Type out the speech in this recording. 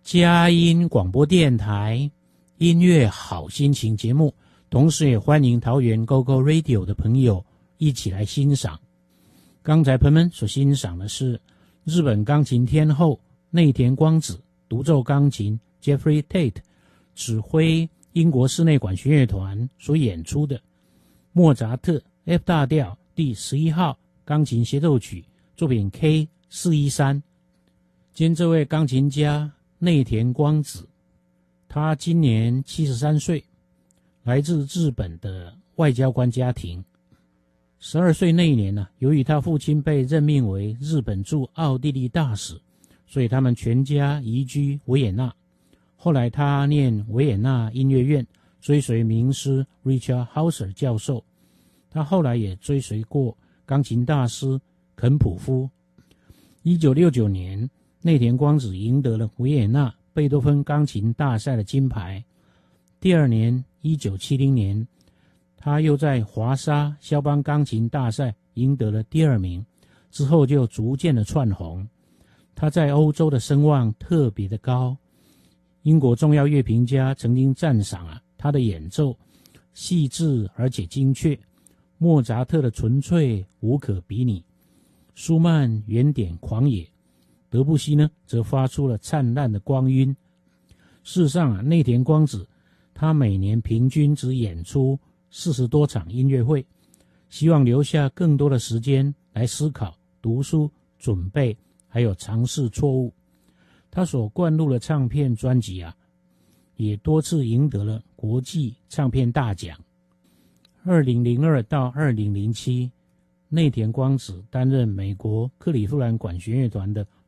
佳音广播电台音乐好心情节目，同时也欢迎桃园 GoGo Radio 的朋友一起来欣赏。刚才朋友们所欣赏的是日本钢琴天后内田光子独奏钢琴 Jeffrey Tate 指挥英国室内管弦乐团所演出的莫扎特 F 大调第11号钢琴协奏曲作品 K413。今天这位钢琴家内田光子，他今年73岁，来自日本的外交官家庭。12岁那一年呢，由于他父亲被任命为日本驻奥地利大使，所以他们全家移居维也纳。后来他念维也纳音乐院，追随名师 Richard Hauser 教授。他后来也追随过钢琴大师肯普夫。1969年，内田光子赢得了维也纳贝多芬钢琴大赛的金牌。第二年1970年，他又在华沙肖邦钢琴大赛赢得了第2名，之后就逐渐的窜红。他在欧洲的声望特别的高，英国重要乐评家曾经赞赏他的演奏细致而且精确，莫扎特的纯粹无可比拟，舒曼原点狂野，德布西呢则发出了灿烂的光晕。事实上内田光子他每年平均只演出40多场音乐会，希望留下更多的时间来思考、读书、准备，还有尝试错误。他所灌录的唱片专辑也多次赢得了国际唱片大奖。2002到2007，内田光子担任美国克利夫兰管弦乐团的